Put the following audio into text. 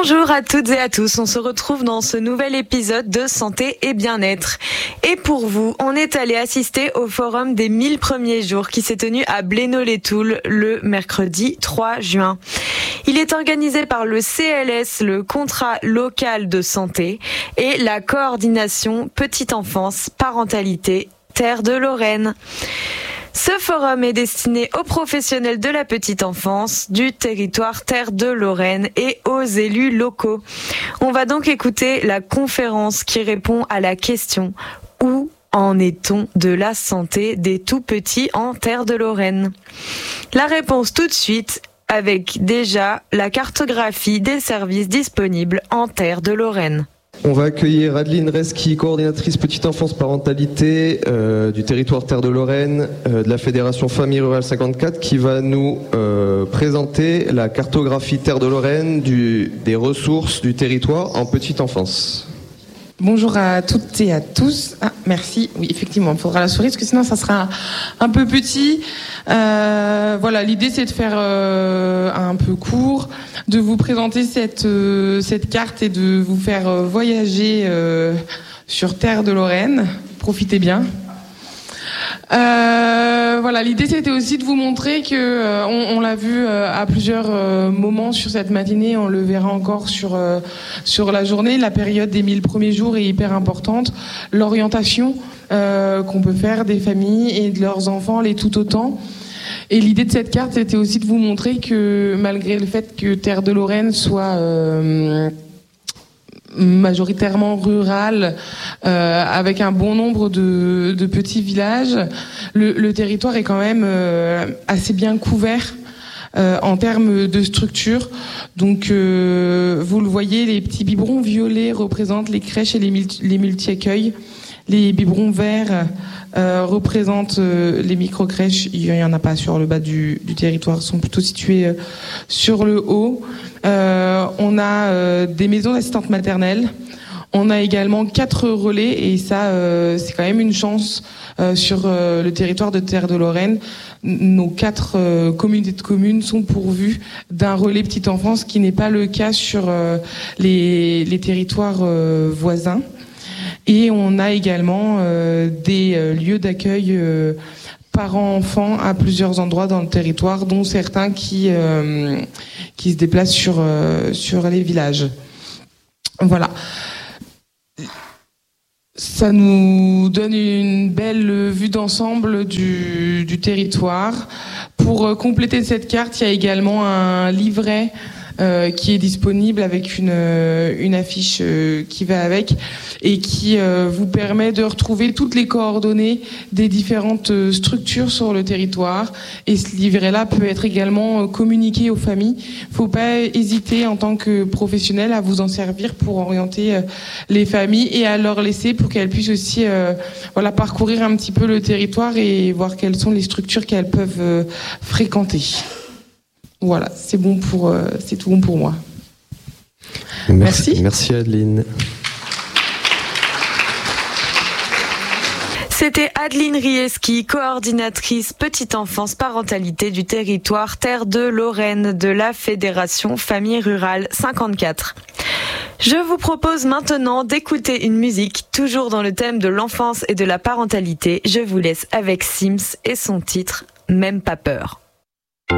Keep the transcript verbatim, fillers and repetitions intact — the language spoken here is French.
Bonjour à toutes et à tous, on se retrouve dans ce nouvel épisode de Santé et Bien-être. Et pour vous, on est allé assister au forum des mille premiers jours qui s'est tenu à Blénod-les-Toules le mercredi trois juin. Il est organisé par le C L S, le Contrat local de santé, et la coordination Petite Enfance, Parentalité, Terre de Lorraine. Ce forum est destiné aux professionnels de la petite enfance, du territoire Terre de Lorraine et aux élus locaux. On va donc écouter la conférence qui répond à la question « Où en est-on de la santé des tout-petits en Terre de Lorraine ?» La réponse tout de suite avec déjà la cartographie des services disponibles en Terre de Lorraine. On va accueillir Adeline Reski, coordinatrice Petite Enfance Parentalité euh, du territoire Terre de Lorraine, euh, de la Fédération Famille Rurale cinquante-quatre, qui va nous euh, présenter la cartographie Terre de Lorraine du, des ressources du territoire en petite enfance. Bonjour à toutes et à tous. Ah, merci. Oui, effectivement, il faudra la souris parce que sinon ça sera un, un peu petit. Euh, voilà, l'idée c'est de faire euh, un peu court, de vous présenter cette euh, cette carte et de vous faire euh, voyager euh, sur Terre de Lorraine. Profitez bien. Euh, voilà, l'idée c'était aussi de vous montrer que euh, on, on l'a vu euh, à plusieurs euh, moments sur cette matinée, on le verra encore sur euh, sur la journée. La période des mille premiers jours est hyper importante. L'orientation euh, qu'on peut faire des familles et de leurs enfants l'est tout autant. Et l'idée de cette carte c'était aussi de vous montrer que malgré le fait que Terre de Lorraine soit euh, majoritairement rural, euh, avec un bon nombre de, de petits villages, le, le territoire est quand même euh, assez bien couvert euh, en termes de structure. Donc, euh, vous le voyez, les petits biberons violets représentent les crèches et les, multi, les multi-accueils. Les biberons verts euh, représentent euh, les micro-crèches. Il n'y en a pas sur le bas du, du territoire, sont plutôt situés euh, sur le haut. Euh, on a euh, des maisons d'assistantes maternelles. On a également quatre relais et ça, euh, c'est quand même une chance euh, sur euh, le territoire de Terre de Lorraine. Nos quatre euh, communautés de communes sont pourvues d'un relais petite enfance, ce qui n'est pas le cas sur euh, les, les territoires euh, voisins. Et on a également euh, des euh, lieux d'accueil euh, parents-enfants à plusieurs endroits dans le territoire, dont certains qui euh, qui se déplacent sur euh, sur les villages. Voilà. Ça nous donne une belle vue d'ensemble du, du territoire. Pour euh, compléter cette carte, il y a également un livret Euh, qui est disponible avec une euh, une affiche euh, qui va avec et qui euh, vous permet de retrouver toutes les coordonnées des différentes euh, structures sur le territoire. Et ce livret-là peut être également euh, communiqué aux familles. Faut pas hésiter en tant que professionnel à vous en servir pour orienter euh, les familles et à leur laisser pour qu'elles puissent aussi euh, voilà parcourir un petit peu le territoire et voir quelles sont les structures qu'elles peuvent euh, fréquenter. Voilà, c'est bon pour, euh, c'est tout bon pour moi. Merci. Merci, Merci Adeline. C'était Adeline Rieski, coordinatrice Petite Enfance Parentalité du territoire Terre de Lorraine de la Fédération Famille Rurale cinquante-quatre. Je vous propose maintenant d'écouter une musique toujours dans le thème de l'enfance et de la parentalité. Je vous laisse avec Sims et son titre « Même pas peur ».